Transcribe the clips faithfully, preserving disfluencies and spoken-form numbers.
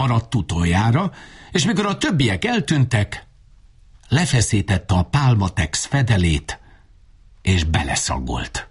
maradt utoljára, és mikor a többiek eltűntek, lefeszítette a Pálmatex fedelét, és beleszagolt.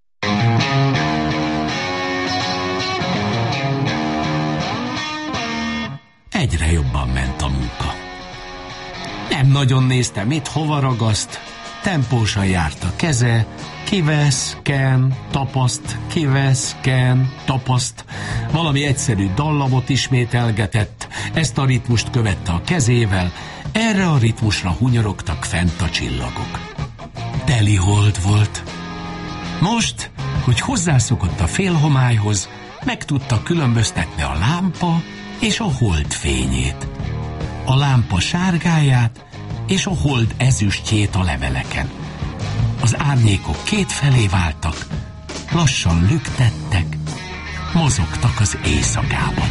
Egyre jobban ment a munka. Nem nagyon nézte, mit hova ragaszt, tempósan járt a keze, kivesz, ken, tapaszt, kivesz, ken, tapaszt. Valami egyszerű dallamot ismételgetett, ezt a ritmust követte a kezével, erre a ritmusra hunyorogtak fent a csillagok. Teli hold volt. Most, hogy hozzászokott a félhomályhoz, meg tudta különböztetni a lámpa és a hold fényét, a lámpa sárgáját és a hold ezüstjét a leveleken. Az árnyékok kétfelé váltak, lassan lüktettek, mozogtak az éjszakában.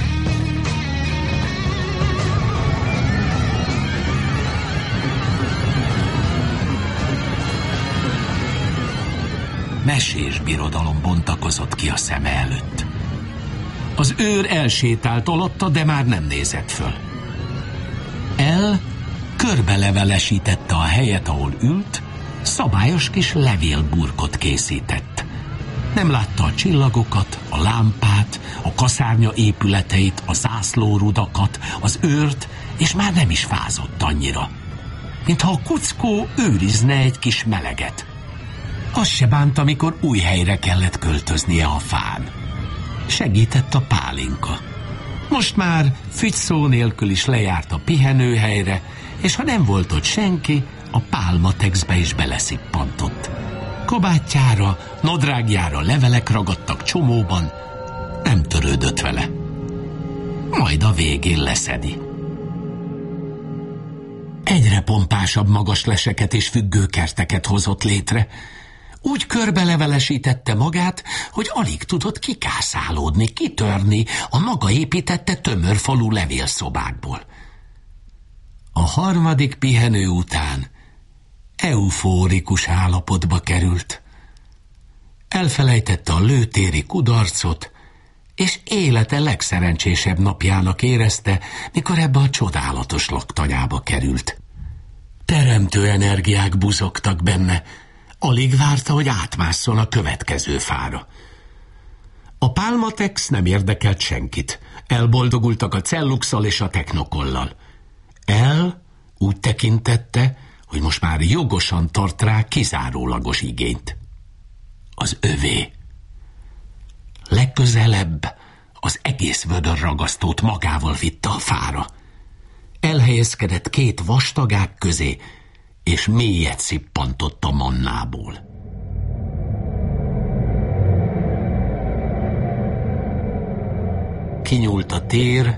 Mesés birodalom bontakozott ki a szeme előtt. Az őr elsétált alatta, de már nem nézett föl. El körbelevelesítette a helyet, ahol ült, szabályos kis levélburkot készített. Nem látta a csillagokat, a lámpát, a kaszárnya épületeit, a zászlórudakat, az őrt, és már nem is fázott annyira, mintha a kuckó őrizne egy kis meleget. Az se bánt, amikor új helyre kellett költöznie a fán. Segített a pálinka. Most már fügyszó nélkül is lejárt a pihenőhelyre, és ha nem volt ott senki, a Pálmatexbe is beleszippantott. Kabátjára, nadrágjára levelek ragadtak csomóban, nem törődött vele. Majd a végén leszedi. Egyre pompásabb magasleseket és függőkerteket hozott létre. Úgy körbelevelesítette magát, hogy alig tudott kikászálódni, kitörni a maga építette tömörfalú levélszobákból. A harmadik pihenő után eufórikus állapotba került. Elfelejtette a lőtéri kudarcot, és élete legszerencsésebb napjának érezte, mikor ebbe a csodálatos laktanyába került. Teremtő energiák buzogtak benne, alig várta, hogy átmásszon a következő fára. A Pálmatex nem érdekelt senkit. Elboldogultak a Celluxal és a Technokollal. El úgy tekintette, hogy most már jogosan tart rá kizárólagos igényt. Az övé. Legközelebb az egész vödörragasztót magával vitte a fára. Elhelyezkedett két vastagág közé, és mélyet szippantott a mannából. Kinyúlt a tér,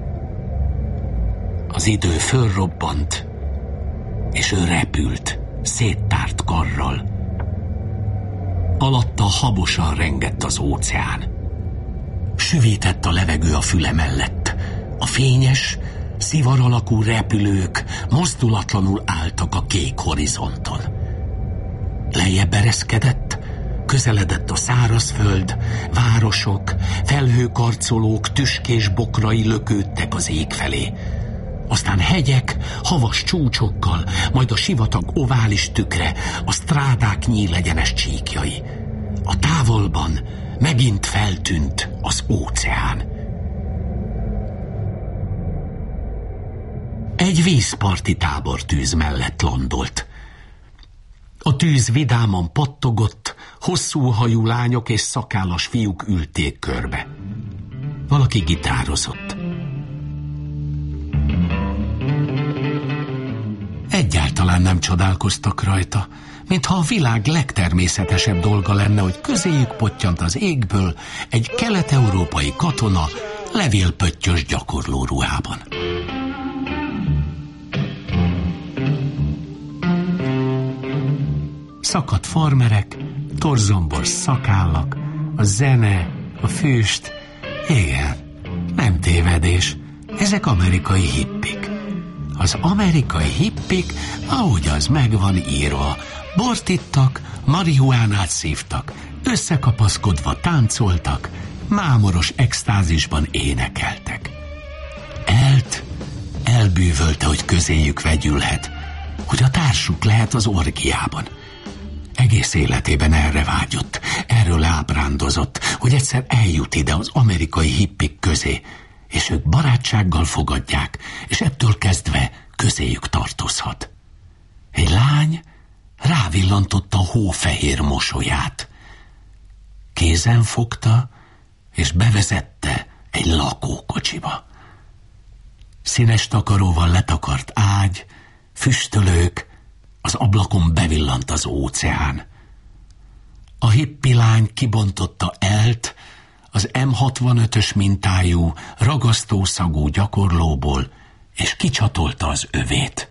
az idő fölrobbant, és ő repült, széttárt karral. Alatta habosan rengett az óceán. Süvített a levegő a füle mellett. A fényes, szivar alakú repülők mozdulatlanul álltak a kék horizonton. Lejjebb ereszkedett, közeledett a szárazföld, városok, felhőkarcolók tüskés bokrai lökődtek az ég felé. Aztán hegyek, havas csúcsokkal, majd a sivatag ovális tükre, a strádák nyílegyenes csíkjai. A távolban megint feltűnt az óceán. Egy vízparti tábortűz mellett landolt. A tűz vidáman pattogott, hosszú hajú lányok és szakállas fiúk ülték körbe. Valaki gitározott. Egyáltalán nem csodálkoztak rajta, mintha a világ legtermészetesebb dolga lenne, hogy közéjük pottyant az égből egy kelet-európai katona levélpöttyös gyakorló ruhában. Szakadt farmerek, torzombos szakállak, a zene, a füst, igen, nem tévedés, ezek amerikai hippik. Az amerikai hippik, ahogy az meg van írva, bort ittak, marihuánát szívtak, összekapaszkodva táncoltak, mámoros extázisban énekeltek. elbűvölte, hogy közéjük vegyülhet, hogy a társuk lehet az orgiában. Egész életében erre vágyott, erről ábrándozott, hogy egyszer eljut ide az amerikai hippik közé, és ők barátsággal fogadják, és ettől kezdve közéjük tartozhat. Egy lány rávillantotta a hófehér mosolyát. Kézen fogta, és bevezette egy lakókocsiba. Színes takaróval letakart ágy, füstölők, az ablakon bevillant az óceán. A hippi lány kibontotta Elt az em hatvanötös mintájú, ragasztószagú gyakorlóból, és kicsatolta az övét.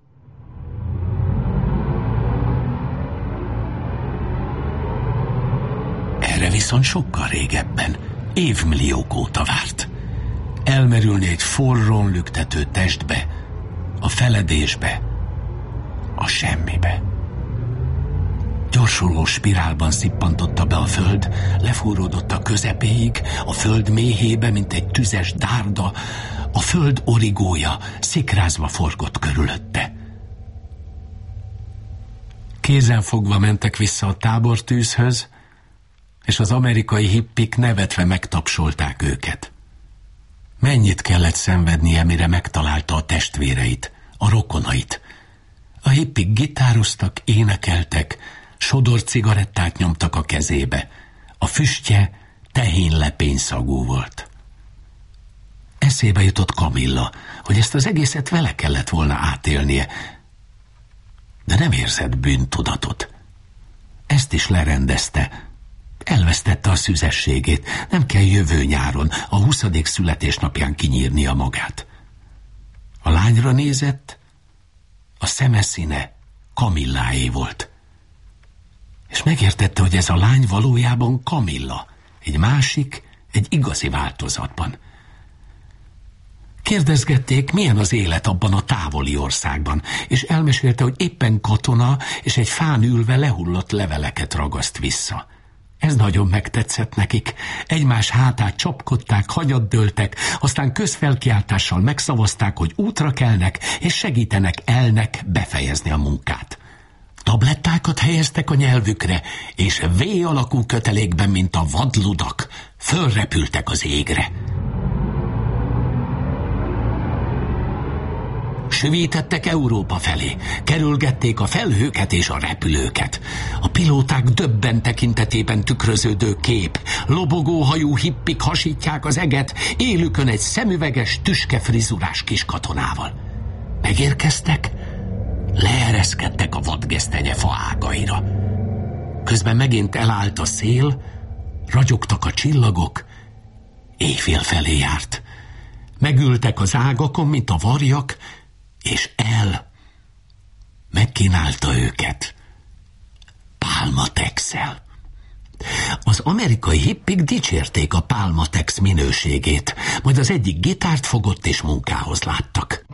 Erre viszont sokkal régebben, évmilliók óta várt. Elmerülni egy forrón lüktető testbe, a feledésbe, a semmibe. Gyorsuló spirálban szippantotta be a föld, lefúródott a közepéig, a föld méhébe, mint egy tüzes dárda, a föld origója szikrázva forgott körülötte. Kézenfogva mentek vissza a tábortűzhöz, és az amerikai hippik nevetve megtapsolták őket. Mennyit kellett szenvednie, mire megtalálta a testvéreit, a rokonait. A hippik gitároztak, énekeltek, sodor cigarettát nyomtak a kezébe. A füstje tehén-lepényszagú volt. Eszébe jutott Kamilla, hogy ezt az egészet vele kellett volna átélnie, de nem érzett bűntudatot. Ezt is lerendezte. Elvesztette a szüzességét, nem kell jövő nyáron, a huszadik születésnapján kinyírnia magát. A lányra nézett, a szeme színe Kamilláé volt. És megértette, hogy ez a lány valójában Kamilla, egy másik, egy igazi változatban. Kérdezgették, milyen az élet abban a távoli országban, és elmesélte, hogy éppen katona, és egy fán ülve lehullott leveleket ragaszt vissza. Ez nagyon megtetszett nekik. Egymás hátát csapkodták, hanyat dőltek, aztán közfelkiáltással megszavazták, hogy útra kelnek, és segítenek Elnek befejezni a munkát. Tablettákat helyeztek a nyelvükre, és V alakú kötelékben, mint a vadludak, fölrepültek az égre. Süvítettek Európa felé, kerülgették a felhőket és a repülőket. A pilóták döbben tekintetében tükröződő kép, lobogóhajú hippik hasítják az eget, élükön egy szemüveges, tüskefrizurás kis katonával. Megérkeztek, leereszkedtek a vadgesztenye fa ágaira. Közben megint elállt a szél, ragyogtak a csillagok, éjfél felé járt. Megültek az ágakon, mint a varjak, és El megkínálta őket Pálmatex-el. Az amerikai hippik dicsérték a Pálmatex minőségét, majd az egyik gitárt fogott és munkához láttak.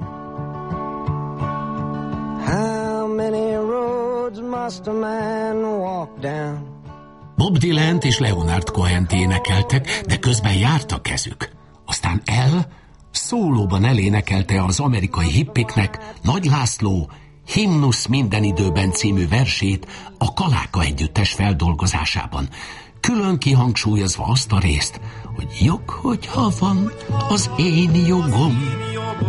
How many roads must a man walk down? Bob Dylant és Leonard Cohent énekeltek, de közben járt a kezük. Aztán El szólóban elénekelte az amerikai hippiknek Nagy László Himnusz minden időben című versét a Kaláka együttes feldolgozásában, külön kihangsúlyozva azt a részt, hogy jog, hogyha van az én jogom.